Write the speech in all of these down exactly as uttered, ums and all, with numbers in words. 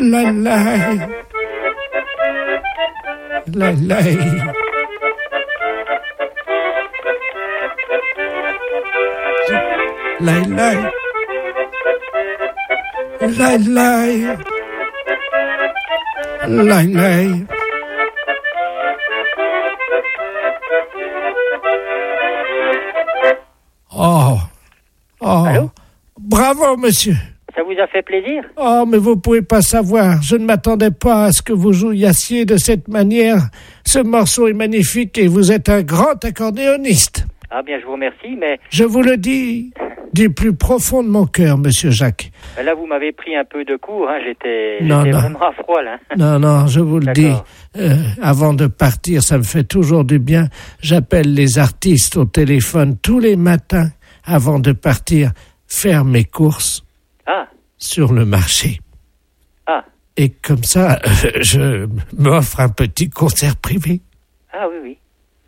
La la. La la. La la. La la. La la. Oh. Oh. Allô? Bravo, monsieur. Ça vous a fait plaisir? Oh, mais vous pouvez pas savoir. Je ne m'attendais pas à ce que vous jouissiez de cette manière. Ce morceau est magnifique et vous êtes un grand accordéoniste. Ah bien, je vous remercie, mais... Je vous le dis du plus profond de mon cœur, monsieur Jacques. Là, vous m'avez pris un peu de court, hein. J'étais, Non, j'étais non. vraiment à froid, là. Non, non, je vous le dis. D'accord. Euh, avant de partir, ça me fait toujours du bien. J'appelle les artistes au téléphone tous les matins avant de partir faire mes courses Ah, sur le marché. ah, Et comme ça, euh, je m'offre un petit concert privé. ah oui, oui.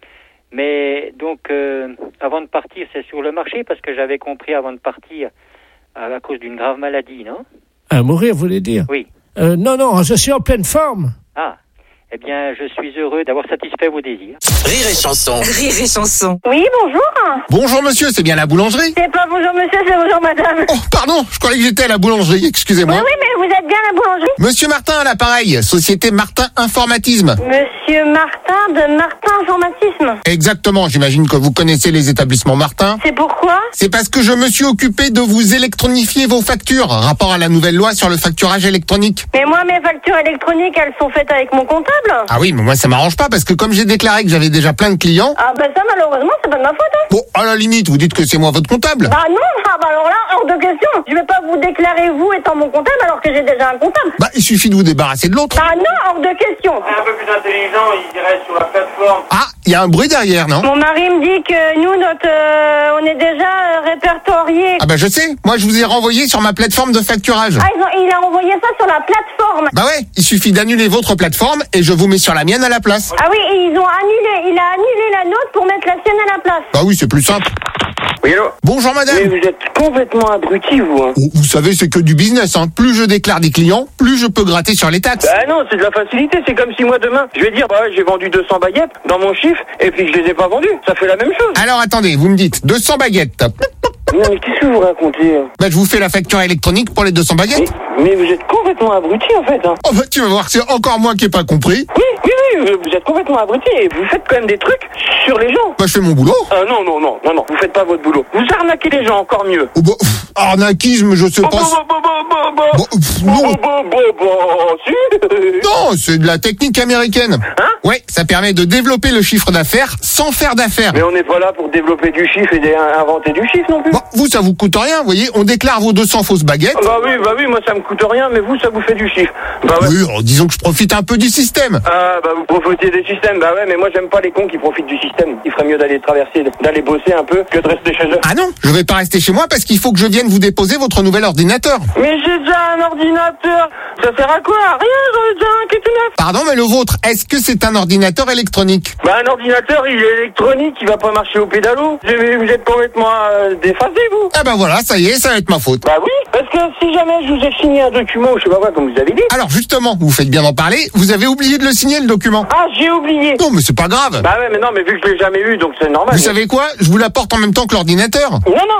Mais donc, euh, avant de partir, c'est sur le marché, parce que j'avais compris avant de partir, à, à cause d'une grave maladie, non? À mourir, vous voulez dire? Oui. Euh, non, non, je suis en pleine forme. Ah, eh bien, je suis heureux d'avoir satisfait vos désirs. Rire et chanson. Rire et chanson. Oui, bonjour. Bonjour monsieur, c'est bien la boulangerie? C'est pas bonjour monsieur, c'est bonjour madame. Oh, pardon, je croyais que j'étais à la boulangerie, Oui, excusez-moi. oui, mais vous êtes bien à la boulangerie. Monsieur Martin à l'appareil, société Martin Informatisme. Monsieur Martin de Martin Informatisme. Exactement, j'imagine que vous connaissez les établissements Martin. C'est pourquoi? C'est parce que je me suis occupé de vous électronifier vos factures, rapport à la nouvelle loi sur le facturage électronique. Mais moi, mes factures électroniques, elles sont faites avec mon comptable. Ah oui, mais moi ça m'arrange pas parce que comme j'ai déclaré que j'avais déjà plein de clients... Ah ben ça, malheureusement, c'est pas de ma faute. Hein. Bon, à la limite, vous dites que c'est moi votre comptable. Bah non, ah bah alors là, hors de question. Je vais pas vous déclarer vous étant mon comptable alors que j'ai déjà un comptable. Bah, il suffit de vous débarrasser de l'autre. Bah non, hors de question. Un peu plus intelligent, il dirait sur la plateforme. Ah, il y a un bruit derrière, non? Mon mari me dit que nous, notre, euh, on est déjà euh, répertoriés. Ah bah je sais, moi je vous ai renvoyé sur ma plateforme de facturage. Ah, ils ont- il a envoyé ça sur la plateforme. Bah ouais, il suffit d'annuler votre plateforme et je vous mets sur la mienne à la place. Ah oui, et ils ont annulé, il a annulé la nôtre pour mettre la sienne à la place. Bah oui, c'est plus simple. Oui, allô? Bonjour madame. Mais vous êtes complètement abruti, vous, hein. Oh, vous savez, c'est que du business, hein. Plus je déclare des clients, plus je peux gratter sur les taxes. Bah non, c'est de la facilité, c'est comme si moi demain, je vais dire, bah ouais, j'ai vendu deux cents baguettes dans mon chiffre, et puis que je les ai pas vendues. Ça fait la même chose. Alors attendez, vous me dites deux cents baguettes. Non, mais qu'est-ce que vous racontez? hein Bah je vous fais la facture électronique pour les deux cents baguettes. mais, mais vous êtes complètement abruti, en fait, hein. Oh bah tu vas voir, c'est encore moi qui ai pas compris. Oui, oui, oui, vous êtes complètement abruti, et vous faites quand même des trucs sur les gens. Bah je fais mon boulot. Ah non, non, non, non, non, vous faites pas votre boulot. Vous arnaquez les gens, encore mieux. Oh bah, pff, arnaquisme, je sais Bon, pas. bon, bon, bon, bon, bon. Bon, pff, Bon, non, bon, bon, bon, bon, si. non, c'est de la technique américaine. Hein? Ouais, ça permet de développer le chiffre d'affaires sans faire d'affaires. Mais on n'est pas là pour développer du chiffre et d'in- inventer du chiffre non plus. Bon, vous, ça vous coûte rien, vous voyez, on déclare vos deux cents fausses baguettes. Ah bah oui, bah oui, moi ça me coûte rien, mais vous ça vous fait du chiffre. Bah ouais. Oui, alors, disons que je profite un peu du système. Ah bah vous profitez des systèmes, bah ouais, mais moi j'aime pas les cons qui profitent du système. Il ferait mieux d'aller traverser, d'aller bosser un peu que de rester chez eux. Ah non, je vais pas rester chez moi parce qu'il faut que je vienne vous déposer votre nouvel ordinateur. Mais j'ai déjà un ordinateur. Ça sert à quoi? Rien, j'en ai déjà un qui est tout neuf. Pardon, mais le vôtre, est-ce que c'est un ordinateur électronique? Bah un ordinateur, il est électronique, il va pas marcher au pédalo. Vous êtes complètement euh, déphasé, vous. Ah ben voilà, ça y est, ça va être ma faute. Bah oui, parce que si jamais je vous ai signé un document, je sais pas quoi, comme vous avez dit. Alors justement, vous faites bien d'en parler, vous avez oublié de le signer le document. Ah, j'ai oublié. Non mais c'est pas grave. Bah ouais, mais non, mais vu que je l'ai jamais eu, donc c'est normal. Vous savez quoi? Je vous l'apporte en même temps que l'ordinateur. Non, non,